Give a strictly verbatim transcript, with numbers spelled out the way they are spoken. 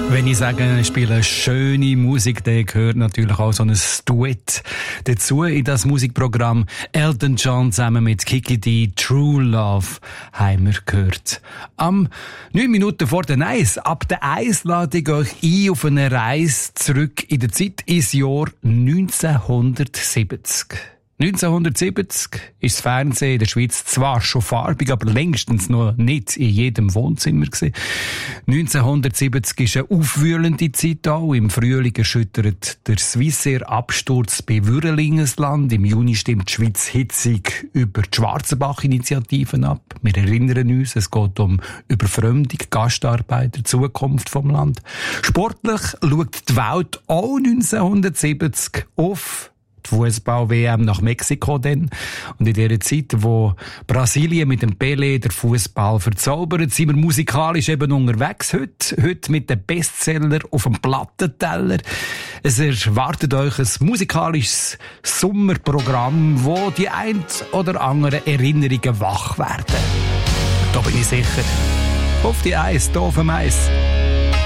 Wenn ich sage, ich spiele schöne Musik, dann gehört natürlich auch so ein Duett dazu in das Musikprogramm. Elton John zusammen mit Kiki D, True Love, haben wir gehört. Am neun Minuten vor der Eis, ab der Eis lade ich euch ein auf eine Reise zurück in der Zeit ins Jahr neunzehnhundertsiebzig. neunzehnhundertsiebzig ist das Fernsehen in der Schweiz zwar schon farbig, aber längstens noch nicht in jedem Wohnzimmer gewesen. neunzehnhundertsiebzig ist eine aufwühlende Zeit auch. Im Frühling erschüttert der Swissair-Absturz bei Würrelingesland. Im Juni stimmt die Schweiz hitzig über die Schwarzenbach-Initiativen ab. Wir erinnern uns, es geht um Überfremdung, Gastarbeiter, Zukunft vom Land. Sportlich schaut die Welt auch neunzehnhundertsiebzig auf Fußball-W M nach Mexiko denn. Und in dieser Zeit, wo Brasilien mit dem Pelé der Fußball verzaubert, sind wir musikalisch eben unterwegs heute. Heute mit dem Bestseller auf dem Plattenteller. Es erwartet euch ein musikalisches Sommerprogramm, wo die ein oder anderen Erinnerungen wach werden. Da bin ich sicher. Auf die Eis, da auf dem Eis.